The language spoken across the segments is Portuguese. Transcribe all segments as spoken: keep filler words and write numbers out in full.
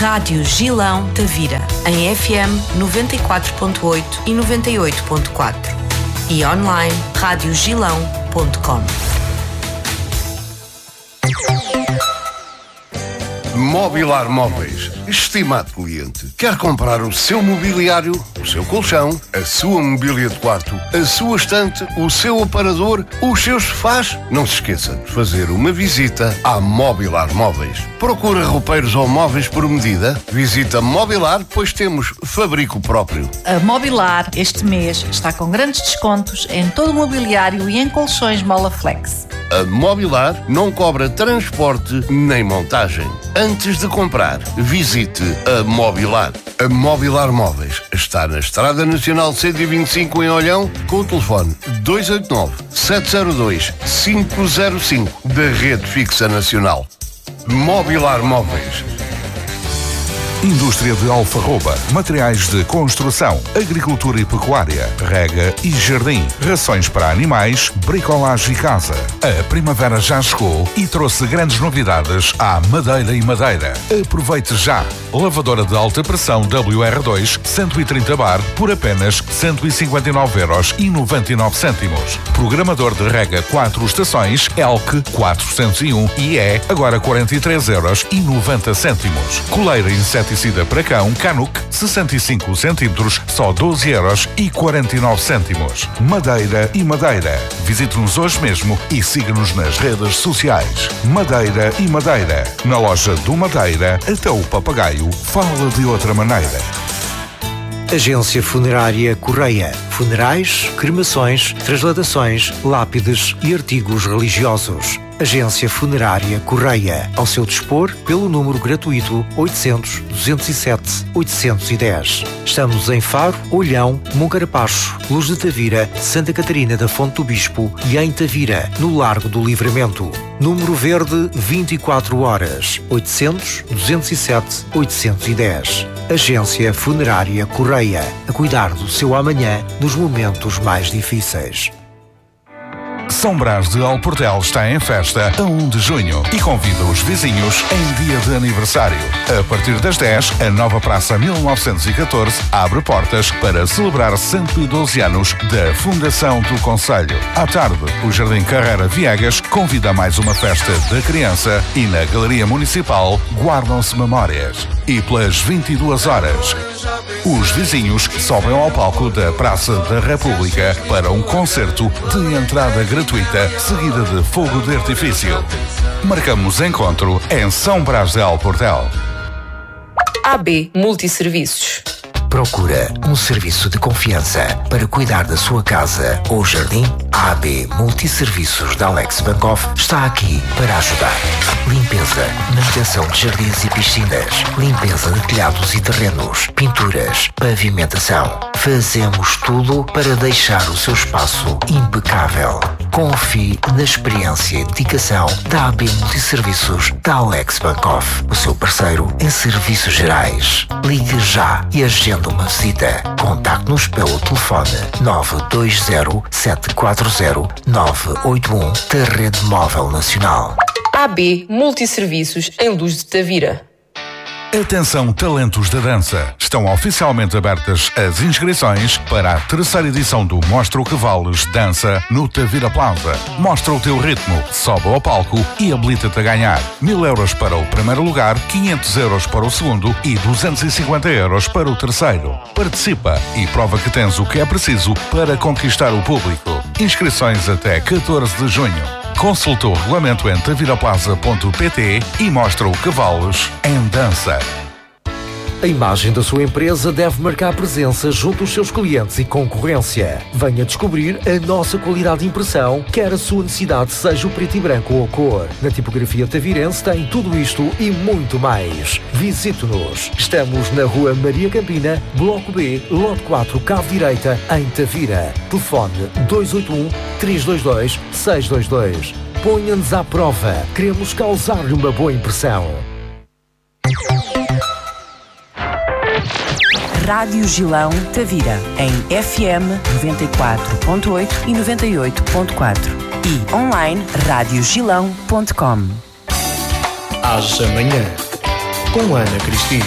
Rádio Gilão Tavira, em F M noventa e quatro ponto oito e noventa e oito ponto quatro e online rádio gilão ponto com. Mobilar Móveis. Estimado cliente, quer comprar o seu mobiliário, o seu colchão, a sua mobília de quarto, a sua estante, o seu aparador, os seus sofás? Não se esqueça de fazer uma visita à Mobilar Móveis. Procura roupeiros ou móveis por medida? Visita Mobilar, pois temos fabrico próprio. A Mobilar este mês está com grandes descontos em todo o mobiliário e em colchões Molaflex. A Mobilar não cobra transporte nem montagem. Antes de comprar, visite a Mobilar. A Mobilar Móveis está na Estrada Nacional cento e vinte e cinco em Olhão, com o telefone dois oito nove, sete zero dois, cinco zero cinco da Rede Fixa Nacional. Mobilar Móveis. Indústria de Alfarroba, materiais de construção, agricultura e pecuária, rega e jardim, rações para animais, bricolagem e casa. A primavera já chegou e trouxe grandes novidades à Madeira e Madeira. Aproveite já! Lavadora de alta pressão W R dois cento e trinta bar por apenas cento e cinquenta e nove euros e noventa e nove cêntimos. Programador de rega quatro estações Elk quatrocentos e um e é agora quarenta e três euros e noventa cêntimos. Coleira inseticida para cão Canuck sessenta e cinco centímetros, só doze euros e quarenta e nove cêntimos. Madeira e Madeira. Visite-nos hoje mesmo e siga-nos nas redes sociais. Madeira e Madeira. Na loja do Madeira, até o papagaio fala de outra maneira. Agência Funerária Correia. Funerais, cremações, transladações, lápides e artigos religiosos. Agência Funerária Correia. Ao seu dispor, pelo número gratuito oitocentos, duzentos e sete, oitocentos e dez. Estamos em Faro, Olhão, Moncarapaz, Luz de Tavira, Santa Catarina da Fonte do Bispo e em Tavira, no Largo do Livramento. Número verde vinte e quatro horas. oitocentos, duzentos e sete, oitocentos e dez. Agência Funerária Correia. A cuidar do seu amanhã nos momentos mais difíceis. São Brás de Alportel está em festa a um de junho e convida os vizinhos em dia de aniversário. A partir das dez, a nova Praça mil novecentos e catorze abre portas para celebrar cento e doze anos da fundação do concelho. À tarde, o Jardim Carreira Viegas convida a mais uma festa da criança e na Galeria Municipal guardam-se memórias. E pelas vinte e duas horas, os vizinhos sobem ao palco da Praça da República para um concerto de entrada gratuita, seguida de fogo de artifício. Marcamos encontro em São Brás de Alportel. A B Multisserviços. Procura um serviço de confiança para cuidar da sua casa ou jardim? A A B Multisserviços da Alex Bankoff está aqui para ajudar. Limpeza, manutenção de jardins e piscinas, limpeza de telhados e terrenos, pinturas, pavimentação. Fazemos tudo para deixar o seu espaço impecável. Confie na experiência e dedicação da A B Multisserviços da Alex Bankoff, o seu parceiro em serviços gerais. Ligue já e agende uma visita. Contacte-nos pelo telefone nove dois zero, sete quatro zero, nove oito um da Rede Móvel Nacional. A B Multisserviços em Luz de Tavira. Atenção, talentos da dança! Estão oficialmente abertas as inscrições para a terceira edição do Mostra o que Vales Dança no Tavira Plaza. Mostra o teu ritmo, sobe ao palco e habilita-te a ganhar. Mil euros para o primeiro lugar, quinhentos euros para o segundo e duzentos e cinquenta euros para o terceiro. Participa e prova que tens o que é preciso para conquistar o público. Inscrições até catorze de junho. Consulta o regulamento em taviraplaza ponto pt e mostra o que vales em dança. A imagem da sua empresa deve marcar presença junto aos seus clientes e concorrência. Venha descobrir a nossa qualidade de impressão, quer a sua necessidade seja o preto e branco ou a cor. Na tipografia tavirense tem tudo isto e muito mais. Visite-nos. Estamos na Rua Maria Campina, Bloco B, Lote quatro, Cave Direita, em Tavira. Telefone dois oito um, três dois dois, seis dois dois. Ponha-nos à prova. Queremos causar-lhe uma boa impressão. Rádio Gilão Tavira, em F M noventa e quatro ponto oito e noventa e oito ponto quatro e online rádio gilão ponto com. Haja amanhã. com Ana Cristina.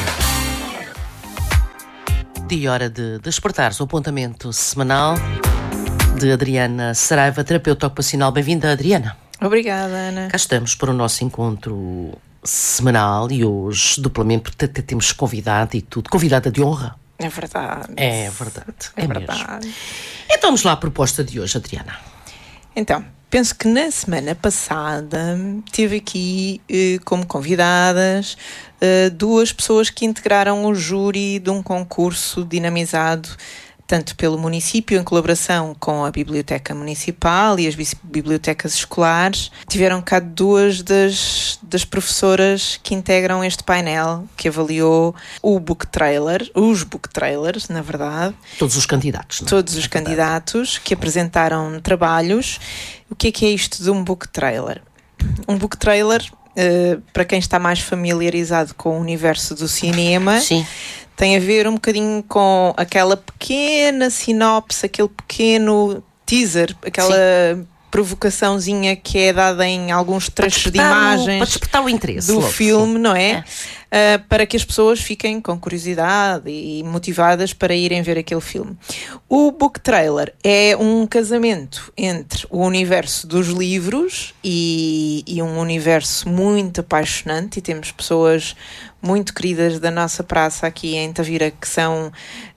Dia e hora de despertares, o apontamento semanal de Adriana Saraiva, terapeuta ocupacional. Bem-vinda, Adriana. Obrigada, Ana. Cá estamos para o nosso encontro semanal e hoje, duplamente, porque até temos convidada e tudo. Convidada de honra. É verdade. É verdade. É, é verdade. Mesmo. Então vamos lá à proposta de hoje, Adriana. Então, penso que na semana passada tive aqui eh, como convidadas eh, duas pessoas que integraram o júri de um concurso dinamizado tanto pelo município, em colaboração com a Biblioteca Municipal e as bibliotecas escolares. Tiveram cá duas das, das professoras que integram este painel, que avaliou o book trailer, os book trailers, na verdade. Todos os candidatos, não é? Todos os é candidatos que apresentaram trabalhos. O que é que é isto de um book trailer? Um book trailer, uh, para quem está mais familiarizado com o universo do cinema... Sim. Tem a ver um bocadinho com aquela pequena sinopse, aquele pequeno teaser, aquela Sim. provocaçãozinha que é dada em alguns trechos de imagens o, para despertar o interesse do logo, filme, sim. não é? é. Uh, para que as pessoas fiquem com curiosidade e motivadas para irem ver aquele filme. O book trailer é um casamento entre o universo dos livros e, e um universo muito apaixonante, e temos pessoas muito queridas da nossa praça aqui em Tavira que são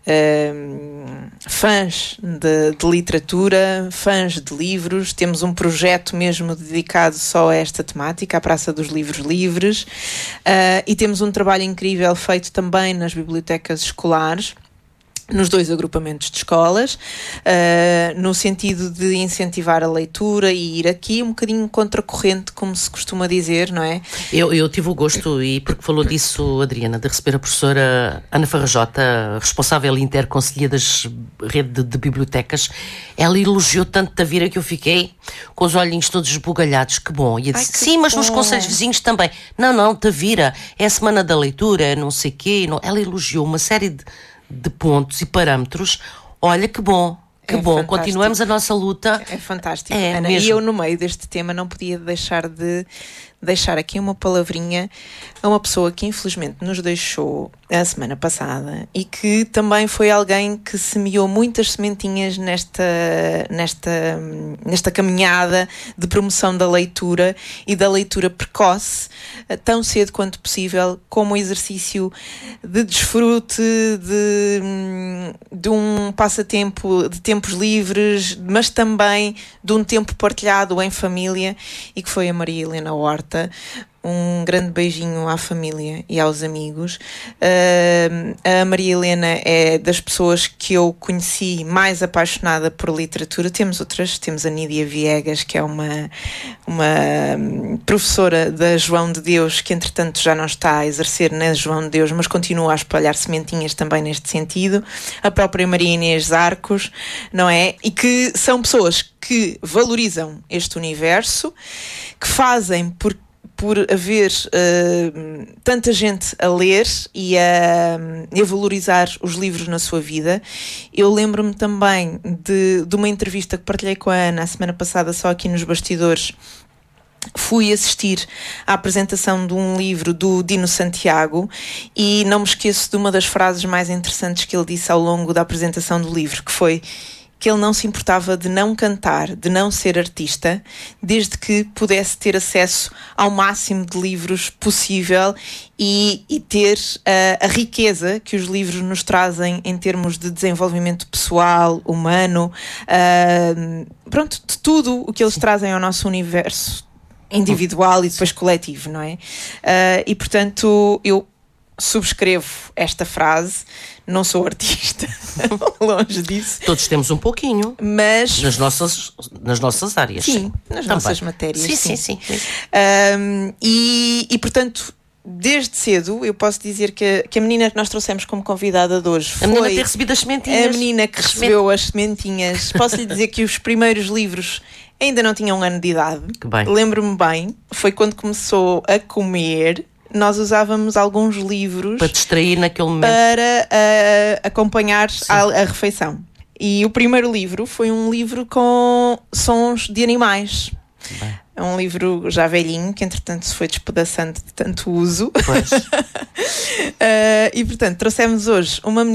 uh, fãs de, de literatura, fãs de livros. Temos um projeto mesmo dedicado só a esta temática, a Praça dos Livros Livres, uh, e temos um trabalho incrível feito também nas bibliotecas escolares, nos dois agrupamentos de escolas, uh, no sentido de incentivar a leitura e ir aqui um bocadinho contracorrente, como se costuma dizer, não é? Eu, eu tive o gosto, e porque falou disso, Adriana, de receber a professora Ana Farrajota, responsável interconselheira das redes de, de bibliotecas. Ela elogiou tanto Tavira que eu fiquei com os olhinhos todos esbugalhados. Que bom. E eu disse, sim, mas nos concelhos vizinhos também. Não, não, Tavira, é a semana da leitura, é não sei o quê. Não. Ela elogiou uma série de de pontos e parâmetros. Olha que bom, que é bom, fantástico. Continuamos a nossa luta. É fantástico, é, Ana. mesmo. E eu, no meio deste tema, não podia deixar de deixar aqui uma palavrinha a uma pessoa que infelizmente nos deixou a semana passada e que também foi alguém que semeou muitas sementinhas nesta, nesta, nesta caminhada de promoção da leitura e da leitura precoce, tão cedo quanto possível, como exercício de desfrute, de, de um passatempo, de tempos livres, mas também de um tempo partilhado em família, e que foi a Maria Helena Horta. Um grande beijinho à família e aos amigos. Uh, a Maria Helena é das pessoas que eu conheci mais apaixonada por literatura. Temos outras, temos a Nídia Viegas, que é uma, uma professora da João de Deus, que entretanto já não está a exercer na João de Deus, mas continua a espalhar sementinhas também neste sentido. A própria Maria Inês Arcos, não é? E que são pessoas que valorizam este universo, que fazem por por haver uh, tanta gente a ler e a, e a valorizar os livros na sua vida. Eu lembro-me também de, de uma entrevista que partilhei com a Ana a semana passada, só aqui nos bastidores. Fui assistir à apresentação de um livro do Dino Santiago e não me esqueço de uma das frases mais interessantes que ele disse ao longo da apresentação do livro, que foi que ele não se importava de não cantar, de não ser artista, desde que pudesse ter acesso ao máximo de livros possível e, e ter uh, a riqueza que os livros nos trazem em termos de desenvolvimento pessoal, humano, uh, pronto, de tudo o que eles trazem ao nosso universo individual e depois coletivo, não é? Uh, e, portanto, eu subscrevo esta frase. Não sou artista, longe disso. Todos temos um pouquinho, mas nas nossas, nas nossas áreas. Sim, sim. nas Também. nossas matérias. Sim, sim, sim, sim. sim. Um, e, e, portanto, desde cedo, eu posso dizer que a, que a menina que nós trouxemos como convidada de hoje foi a menina ter recebido as sementinhas. A menina que recebeu as sementinhas. Posso lhe dizer que os primeiros livros ainda não tinham um ano de idade. Que bem. Lembro-me bem, foi quando começou a comer. Nós usávamos alguns livros para distrair naquele momento, para uh, acompanhar a, a refeição. E o primeiro livro foi um livro com sons de animais. É um livro já velhinho, que entretanto se foi despedaçando de tanto uso. Pois. uh, e portanto trouxemos hoje uma